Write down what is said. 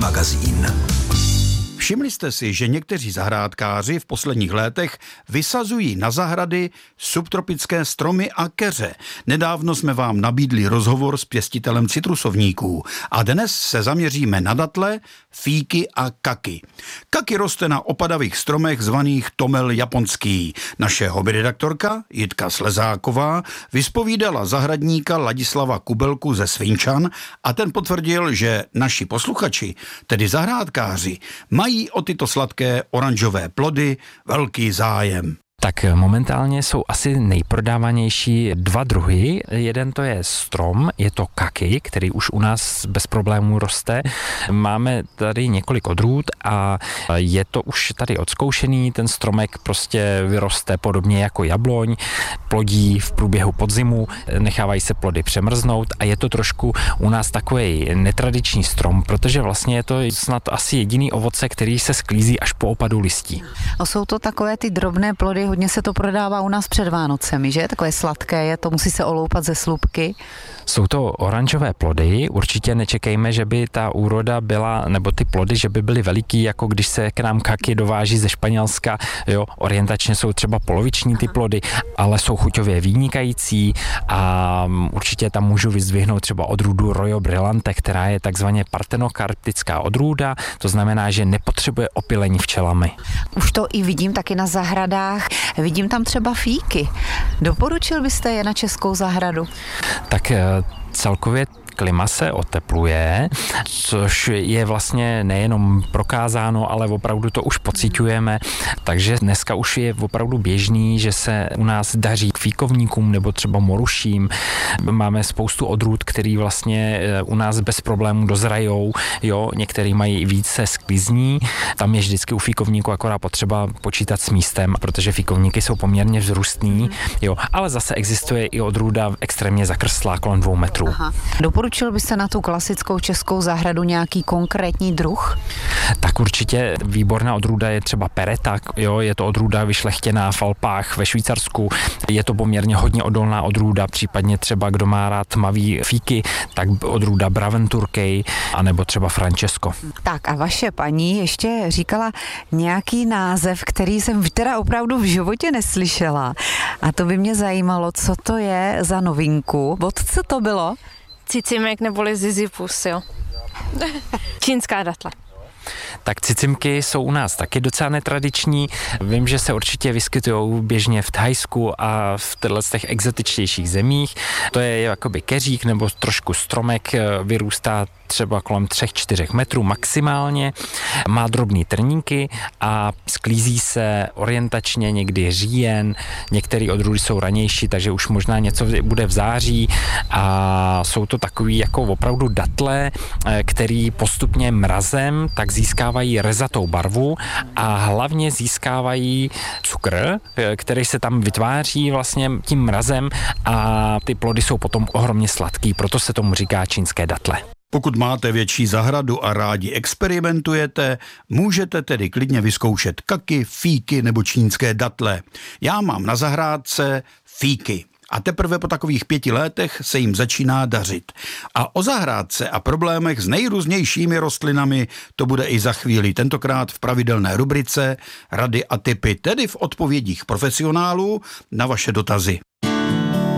magazín. Všimli jste si, že někteří zahrádkáři v posledních letech vysazují na zahrady subtropické stromy a keře. Nedávno jsme vám nabídli rozhovor s pěstitelem citrusovníků a dnes se zaměříme na datle, fíky a kaky. Kaky roste na opadavých stromech zvaných tomel japonský. Naše hobbyredaktorka Jitka Slezáková vyspovídala zahradníka Ladislava Kubelku ze Svinčan a ten potvrdil, že naši posluchači, tedy zahrádkáři, mají o tyto sladké oranžové plody velký zájem. Tak momentálně jsou asi nejprodávanější dva druhy. Jeden to je strom, je to kaki, který už u nás bez problémů roste. Máme tady několik odrůd a je to už tady odzkoušený. Ten stromek prostě vyroste podobně jako jabloň, plodí v průběhu podzimu, nechávají se plody přemrznout a je to trošku u nás takový netradiční strom, protože vlastně je to snad asi jediný ovoce, který se sklízí až po opadu listí. A jsou to takové ty drobné plody, hodně se to prodává u nás před Vánocemi, že? Takové sladké je to, musí se oloupat ze slupky. Jsou to oranžové plody, určitě nečekejme, že by ta úroda byla, nebo ty plody, že by byly veliký, jako když se k nám kaky dováží ze Španělska, jo, orientačně jsou třeba poloviční ty plody, ale jsou chuťově vynikající a určitě tam můžu vyzdvihnout třeba odrůdu Royo Brillante, která je takzvaně partenokarptická odrůda, to znamená, že nepotřebuje opylení včelami. Už to i vidím taky na zahradách, vidím tam třeba fíky. Doporučil byste je na českou zahradu? Tak celkově klima se otepluje, což je vlastně nejenom prokázáno, ale opravdu to už pociťujeme, takže dneska už je opravdu běžný, že se u nás daří k fíkovníkům nebo třeba moruším. Máme spoustu odrůd, který vlastně u nás bez problémů dozrajou, jo, některý mají více sklizní, tam je vždycky u fíkovníku akorát potřeba počítat s místem, protože fíkovníky jsou poměrně vzrůstný, jo, ale zase existuje i odrůda extrémně zakrslá kolem 2 metrů. Doporučil byste na tu klasickou českou zahradu nějaký konkrétní druh? Tak určitě výborná odrůda je třeba Pereta, jo, je to odrůda vyšlechtěná v Alpách ve Švýcarsku, je to poměrně hodně odolná odrůda, případně třeba kdo má rád tmavý fíky, tak odrůda Braventurkey, anebo třeba Francesco. Tak a vaše paní ještě říkala nějaký název, který jsem teda opravdu v životě neslyšela. A to by mě zajímalo, co to je za novinku. Od co to bylo? Cicimek neboli Ziziphus, jo. Čínská datla. Tak cicimky jsou u nás taky docela netradiční. Vím, že se určitě vyskytují běžně v Thajsku a v těch exotičtějších zemích. To je jakoby keřík nebo trošku stromek, vyrůstá třeba kolem 3-4 metrů maximálně, má drobný trníky a sklízí se orientačně někdy říjen, některé odrůdy jsou ranější, takže už možná něco bude v září a jsou to takový jako opravdu datle, který postupně mrazem tak získávají rezatou barvu a hlavně získávají cukr, který se tam vytváří vlastně tím mrazem a ty plody jsou potom ohromně sladký, proto se tomu říká čínské datle. Pokud máte větší zahradu a rádi experimentujete, můžete tedy klidně vyzkoušet kaky, fíky nebo čínské datle. Já mám na zahrádce fíky. A teprve po takových 5 letech se jim začíná dařit. A o zahrádce a problémech s nejrůznějšími rostlinami to bude i za chvíli, tentokrát v pravidelné rubrice Rady a tipy, tedy v odpovědích profesionálů na vaše dotazy.